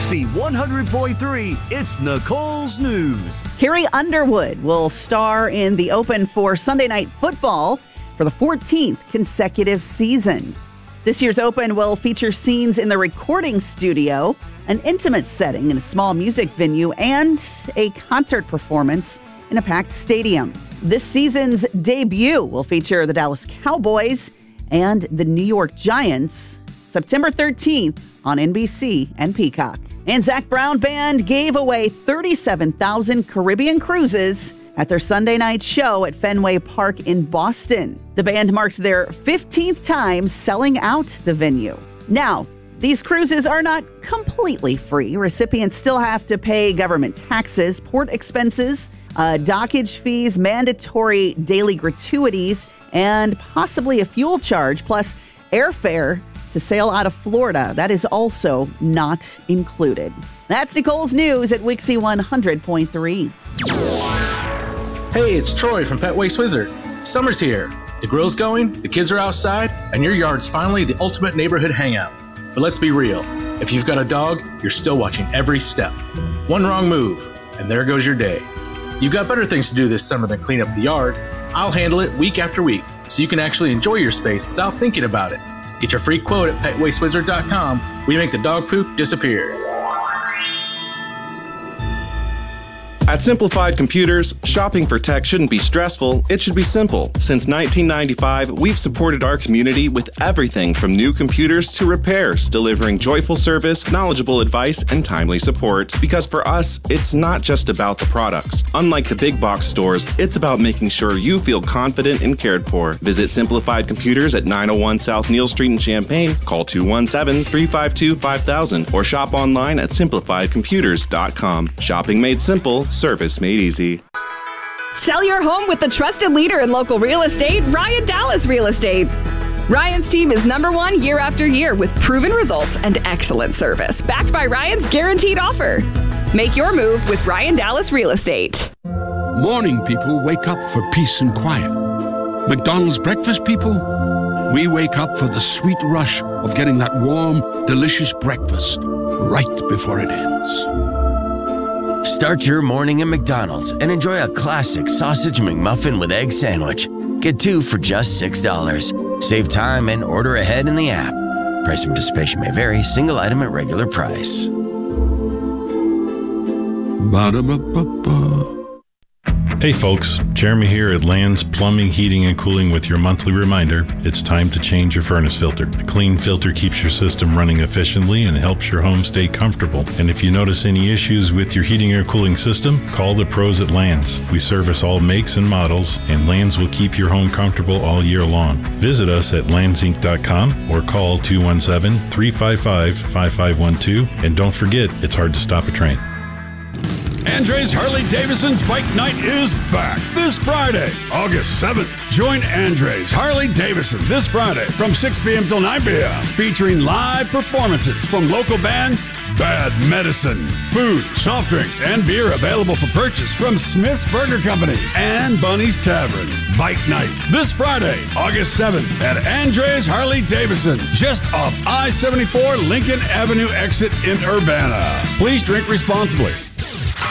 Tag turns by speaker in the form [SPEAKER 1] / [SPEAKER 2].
[SPEAKER 1] Wixie 100.3, it's Nicole's News.
[SPEAKER 2] Carrie Underwood will star in the Open for Sunday Night Football for the 14th consecutive season. This year's Open will feature scenes in the recording studio, an intimate setting in a small music venue, and a concert performance in a packed stadium. This season's debut will feature the Dallas Cowboys and the New York Giants, September 13th on NBC and Peacock. And Zac Brown Band gave away 37,000 Caribbean cruises at their Sunday night show at Fenway Park in Boston. The band marked their 15th time selling out the venue. Now, these cruises are not completely free. Recipients still have to pay government taxes, port expenses, dockage fees, mandatory daily gratuities, and possibly a fuel charge, plus airfare to sail out of Florida. That is also not included. That's Nicole's News at Wixie 100.3.
[SPEAKER 3] Hey, it's Troy from Pet Waste Wizard. Summer's here. The grill's going, the kids are outside, and your yard's finally the ultimate neighborhood hangout. But let's be real. If you've got a dog, you're still watching every step. One wrong move, and there goes your day. You've got better things to do this summer than clean up the yard. I'll handle it week after week, so you can actually enjoy your space without thinking about it. Get your free quote at PetWasteWizard.com. We make the dog poop disappear.
[SPEAKER 4] At Simplified Computers, shopping for tech shouldn't be stressful, it should be simple. Since 1995, we've supported our community with everything from new computers to repairs, delivering joyful service, knowledgeable advice, and timely support. Because for us, it's not just about the products. Unlike the big box stores, it's about making sure you feel confident and cared for. Visit Simplified Computers at 901 South Neal Street in Champaign, call 217-352-5000, or shop online at simplifiedcomputers.com. Shopping made simple, service made easy.
[SPEAKER 5] Sell your home with the trusted leader in local real estate, Ryan Dallas Real Estate. Ryan's team is #1 year after year with proven results and excellent service, backed by Ryan's guaranteed offer. Make your move with Ryan Dallas Real Estate.
[SPEAKER 6] Morning people wake up for peace and quiet. McDonald's breakfast people, we wake up for the sweet rush of getting that warm, delicious breakfast right before it ends.
[SPEAKER 7] Start your morning at McDonald's and enjoy a classic sausage McMuffin with egg sandwich. Get 2 for just $6. Save time and order ahead in the app. Price and participation may vary. Single item at regular price.
[SPEAKER 6] Ba-da-ba-ba-ba.
[SPEAKER 8] Hey folks, Jeremy here at Land's Plumbing, Heating, and Cooling with your monthly reminder, it's time to change your furnace filter. A clean filter keeps your system running efficiently and helps your home stay comfortable. And if you notice any issues with your heating or cooling system, call the pros at Land's. We service all makes and models, and Land's will keep your home comfortable all year long. Visit us at landsinc.com or call 217-355-5512. And don't forget, it's hard to stop a train.
[SPEAKER 9] Andres Harley-Davidson's Bike Night is back this Friday, August 7th. Join Andres Harley-Davidson this Friday from 6 p.m. till 9 p.m. featuring live performances from local band Bad Medicine. Food, soft drinks, and beer available for purchase from Smith's Burger Company and Bunny's Tavern. Bike Night this Friday, August 7th at Andres Harley-Davidson, just off I-74 Lincoln Avenue exit in Urbana. Please drink responsibly.